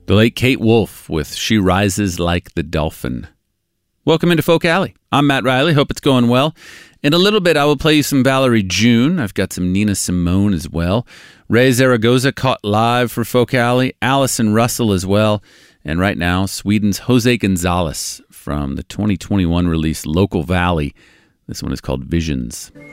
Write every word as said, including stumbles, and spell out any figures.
The late Kate Wolf with She Rises Like the Dolphin. Welcome into Folk Alley. I'm Matt Riley. Hope it's going well. In a little bit, I will play you some Valerie June. I've got some Nina Simone as well. Ray Zaragoza caught live for Folk Alley. Allison Russell as well. And right now, Sweden's Jose Gonzalez from the twenty twenty-one release Local Valley. This one is called Visions.